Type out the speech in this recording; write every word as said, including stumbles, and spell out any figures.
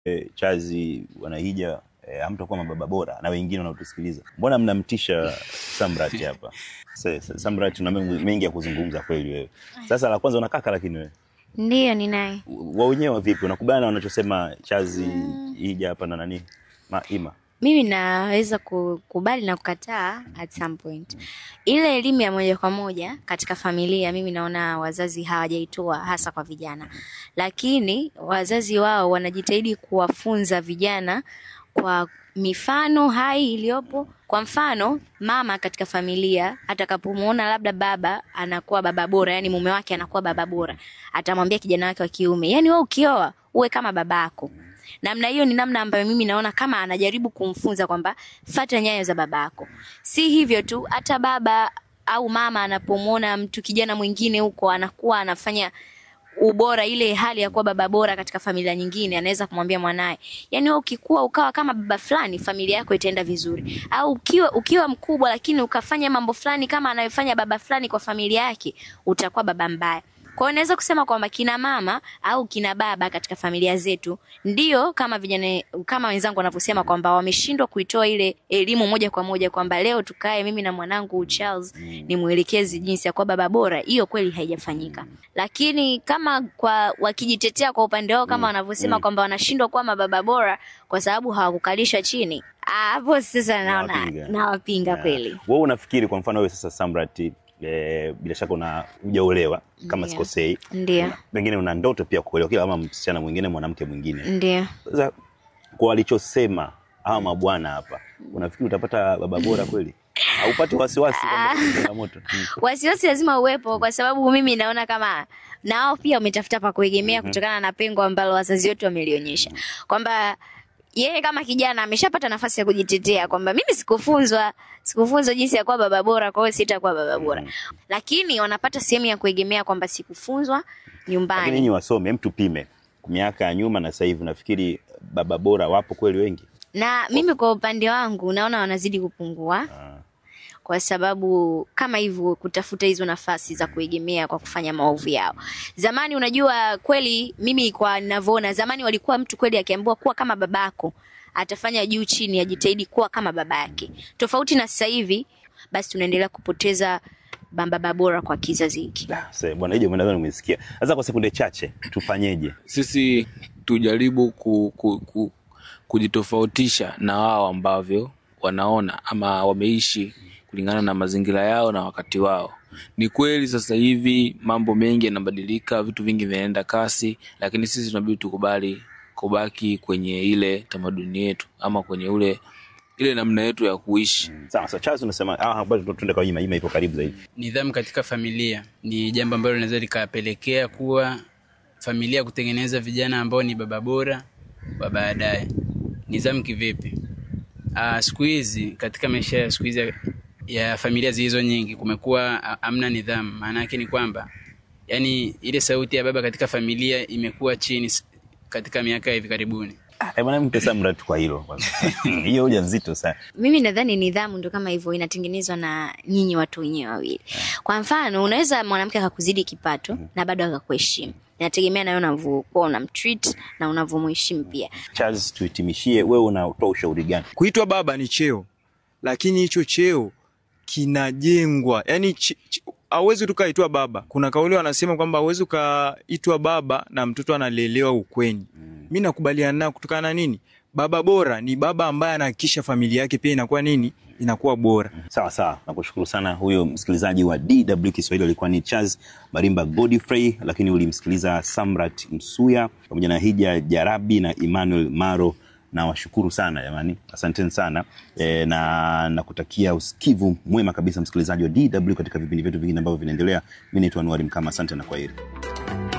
E, Chazi Wanahija e, hamtakuwa mababa bora na wengine wanaotusikiliza. Mbona mnamtisha Samrat hapa? Sasa Samrat tuna mengi ya kuzungumza kweli wewe. Sasa la kwanza unakaka lakini wewe. Ndiyo ni naye. Wao wenyewe vipi? Unakubaliana na wanachosema Chazi mm. Hija hapa na nani? Maima. Mimi naweza kukubali na kukataa at some point. Ile elimu ya moja kwa moja katika familia mimi naona wazazi hawajaitoa hasa kwa vijana. Lakini wazazi wao wanajitahidi kuwafunza vijana kwa mifano hai iliyopo. Kwa mfano mama katika familia atakapomuona labda baba anakuwa baba bora, yani mume wake anakuwa baba bora, atamwambia kijana wake wa kiume, yani wewe ukioa uwe kama babako. Namna hiyo ni namna ambayo mimi naona kama anajaribu kumfunza kwamba fuata nyayo za babako. Si hivyo tu, hata baba au mama anapomuona mtu kijana mwingine huko anakuwa anafanya ubora, ile hali ya kuwa baba bora katika familia nyingine, anaweza kumwambia mwanae, yani wewe ukikua ukawa kama baba fulani familia yako itaenda vizuri. Au ukiwa ukiwa mkubwa lakini ukafanya mambo fulani kama anayofanya baba fulani kwa familia yake, utakuwa baba mbaya. Kwa hiyo naweza kusema kwamba kina mama au kina baba katika familia zetu ndio kama vijana kama wenzangu wanavyosema kwamba wameshindwa kuitoa ile elimu moja kwa moja kwamba leo tukae mimi na mwanangu Charles ni muelekezi jinsi ya kuwa baba bora. Hiyo kweli haijafanyika. Lakini kama kwa wakijitetea kwa upande wao kama wanavyosema kwamba wanashindwa kuwa mababa bora kwa sababu hawakukalishwa chini, hapo sasa naona nawapinga kweli. Wewe unafikiri kwa mfano wewe sasa Samrat E, bila shaka una hujaolewa kama sikosei. Ndio. Pengine una ndoto pia kuolewa kila kama msichana mwingine mwanamke mwingine. Ndio. Sasa kwa walichosema hawa mabwana hapa, unafikiri utapata baba bora kweli? Haupati wasiwasi kama changamoto? Wasiwasi lazima uwepo kwa sababu mimi naona kama nao pia umetafuta pa kuegemea mm-hmm. kutokana na pengo ambalo wazazi wetu wamelionyesha. Kwamba yeye kama kijana ameshapata nafasi ya kujitetea kwamba mimi sikufunzwa sikufunzwa jinsi ya kuwa baba bora, kwa hiyo sitakuwa baba bora. Mm. Lakini wanapata sehemu ya kuegemea kwamba sikufunzwa nyumbani. Lakini nyinyi wasome, hem tupime miaka ya nyuma na sasa hivi, nafikiri baba bora wapo kweli wengi? Na mimi kwa upande wangu naona wanazidi kupungua. Ah. Kwa sababu kama hivyo kutafuta hizo nafasi za kuegemea kwa kufanya maovu yao. Zamani unajua kweli mimi kwa ninavyoona zamani walikuwa mtu kweli akiambiwa kuwa kama babako atafanya juu chini ajitahidi kuwa kama babake. Tofauti na sasa hivi basi tunaendelea kupoteza baba bora kwa kizazi hiki. Sasa bwana hiyo mnadhani umesikia. Sasa kwa sekunde chache tufanyeje? Sisi tujaribu ku, ku, ku, kujitofautisha na wao ambavyo wanaona ama wameishi kulingana na mazingira yao na wakati wao. Ni kweli sasa hivi mambo mengi yanabadilika, vitu vingi vinaenda kasi, lakini sisi tunabidi tukubali kubaki kwenye ile tamaduni yetu ama kwenye ule ile namna yetu ya kuishi. Mm. Sawa, sasa Charles unasema ah bado tunaenda kwa Ima, Ima ipo karibu zaidi. Nidhamu katika familia ni jambo ambalo linaweza likapelekea kuwa familia kutengeneza vijana ambao ni baba bora wa baadaye. Nidhamu kivipi? Ah, siku hizi katika maisha ya siku hizi ya familia zilizo nyingi kumekuwa amna nidhamu. Maana yake ni kwamba yani ile sauti ya baba katika familia imekuwa chini katika miaka hivi karibuni. Eh, bwana mpe Samrat kwa hilo kwanza. Hiyo hoja nzito sana. Mimi nadhani nidhamu ndio kama hivyo inatengenezwa na nyinyi watu wenyewe wawili. Kwa mfano unaweza mwanamke akakuzidi kipato mm-hmm. na bado akakuheshimu. Inategemea na wewe unavyokuwa unamtreat na unavyomheshimu pia. Charles, tuhitimishie, wewe unatoa ushauri gani? Kuitwa baba ni cheo. Lakini hicho cheo kinajengwa. Yaani hauwezi tukaitwa baba. Kuna kauli wanasema kwamba hauwezi kaitwa baba na mtoto analelewa ukweni. Mm. Mimi nakubaliana nao kutokana na nini? Baba bora ni baba ambaye anahakikisha familia yake pia inakuwa nini? Inakuwa bora. Sawa sawa. Nakushukuru sana. Huyo msikilizaji wa D W Kiswahili alikuwa ni Charles Marimba Godfrey, lakini ulimsikiliza Samrat Msuya pamoja na Hija Jarabi na Emmanuel Maro. Na washukuru sana jamani. Asanteni sana. E, na nakutakia usikivu mwema kabisa msikilizaji wa D W katika vipindi vyetu vingine ambavyo vinaendelea. Mimi naitwa Anwar Mkama. Asante na kwaheri.